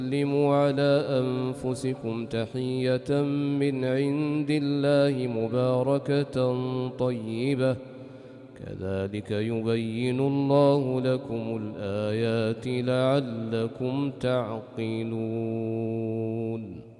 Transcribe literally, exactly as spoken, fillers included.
سلموا على أنفسكم تحية من عند الله مباركة طيبة كذلك يبين الله لكم الآيات لعلكم تعقلون.